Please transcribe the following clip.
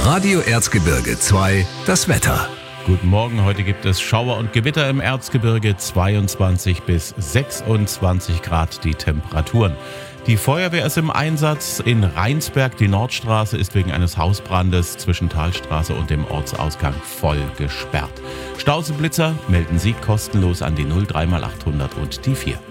Radio Erzgebirge 2, das Wetter. Guten Morgen, heute gibt es Schauer und Gewitter im Erzgebirge, 22 bis 26 Grad die Temperaturen. Die Feuerwehr ist im Einsatz in Rheinsberg. Die Nordstraße ist wegen eines Hausbrandes zwischen Talstraße und dem Ortsausgang voll gesperrt. Stausee Blitzer melden Sie kostenlos an die 03 mal 800 und die 4.